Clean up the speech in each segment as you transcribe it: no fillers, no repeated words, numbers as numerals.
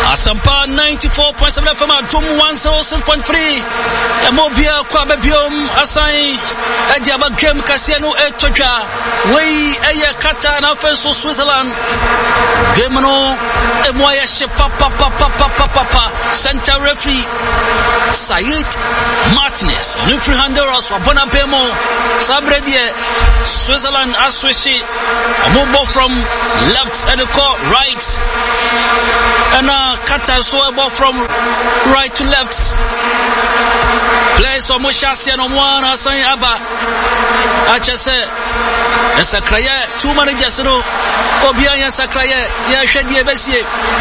Asampa 94.7 FM Atom 106.3 Emobia kwa bebiom assign Ediaba game Kasiano Etoja Way Aya Kata na Feso Switzerland Game no Emoya Shepa Papa Center referee Said Martinez on free Honduras wa Bonapemo Sabredie Switzerland Aswishi a move from left and the court right and Qatar so a ball from right to left. Place of Mushasi and Omwana Sain Abba Achase Sakraya 2 managers no Obian Sakraya Yashadi Besie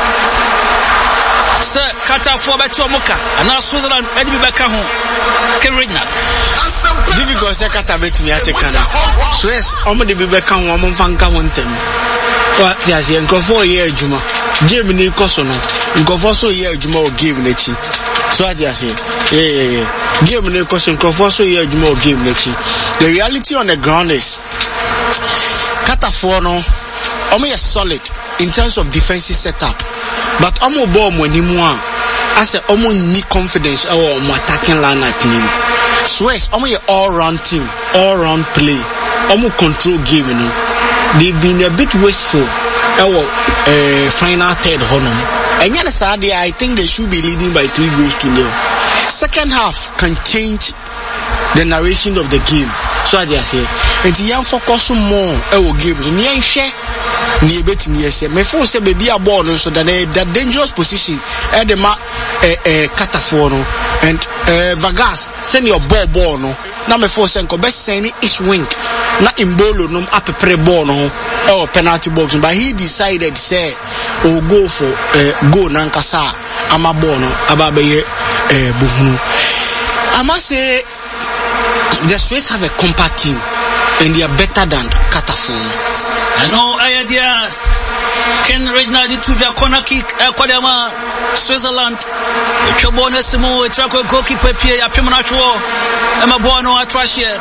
Sir Qatar for Betomoka and now Switzerland Edby Bakaho Ken Reginald difficult say Qatar bet me at a canna Swiss Omadi Bibeka woman Fanka Wontem. What yes, you go for a year Juma. Give me Kosono. You go for so year Juma or give Nechi. So I just say, give me Kosono, go for so year Juma or give Nechi. The reality on the ground is Catafono, Omo is solid in terms of defensive setup. But Omo bomb when him one. I said Omo need confidence or attacking line at him. Swiss, Omo all round team, all round play. Omo control game, you know. They've been a bit wasteful. Final third honor. And yet, I think they should be leading by 3-0. Second half can change the narration of the game. So I just say, and the young focus more our games. Near share, near bet me. My phone say baby a born so that dangerous position at the Catafono and Vagas send your ball no. Now my phone send best send each wing. Not in bolo no up a pre-ball no or penalty box, but he decided say or go for go nankasa amabono ababe buhunu. I must say the Swiss have a compact team and they are better than Catafono. I know idea Ken Reginald to be a corner kick Kodama Switzerland Chobone Simo Trako goalkeeper Pierre Apimanacho Emabono Atrashie.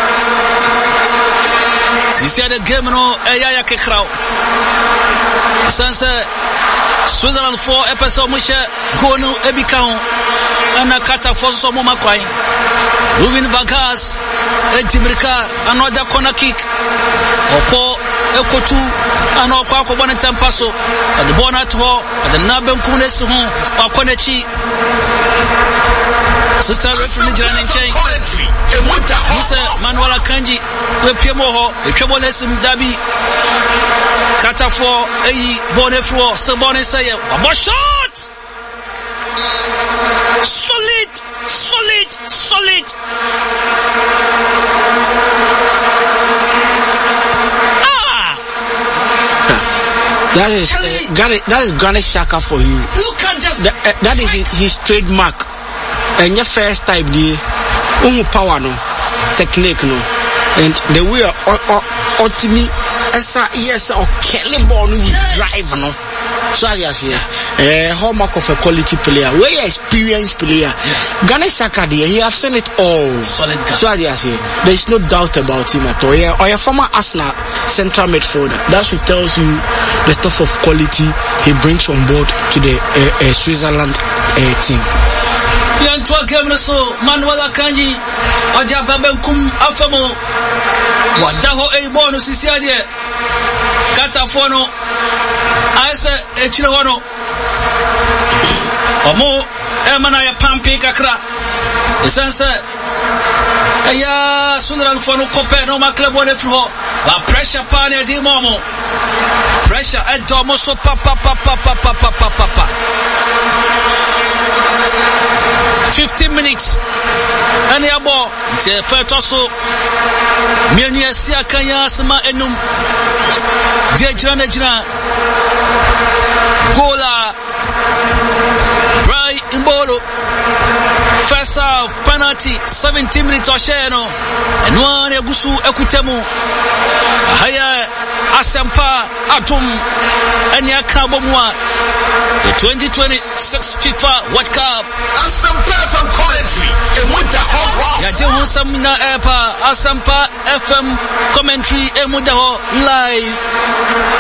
He said the game no Yaya Kekrao. Since Switzerland 4 episode Musha Gono Ebikao and a Qatar for some Makwai. Ruben Vagas Etimirka another corner kick. Oko Eko2 and Oko one Tampaso at the Bonat Ho at the Nabem Kunes home or Konechi. Sister referee Jiran and Chain. Mr. Manuela Kanji, we Piemoho, a Chabonesim Dabi, Catafo, a Bonefro, Sabone Sayer, a shot! Solid! That is Granit Xhaka for you. Look at that is his trademark. And your first type the power no technique no and the way ultimate yes or Kelly ball you drive no. So I say hallmark of a quality player, very experienced player. Granit Xhaka he have seen it all. Solid guy. So I say there is no doubt about him at all. Or your former Arsenal central midfielder. That should tells you the stuff of quality he brings on board to the Switzerland team. Yantua game so Manuela Kanji Oja Babenkum Afamo Wadaho Ebono Sisiade Catafono Aisa Echirono Omo Emanaya Pampi Kakra Isense Aya Switzerland Fono Cope no Maclub one floor but pressure pane di momo pressure at domo so papa 15 minutes and ya bo te fetoso mienu asia kanya asma enum die jina gola Bray Imbolo first half penalty 17 minutes osheno enwane egusu ekutemu haya Asampa Atom enya kabomwa the 2026 FIFA World Cup Asampa FM commentary emuda ho ya je ho samna epa Asampa FM commentary emuda ho live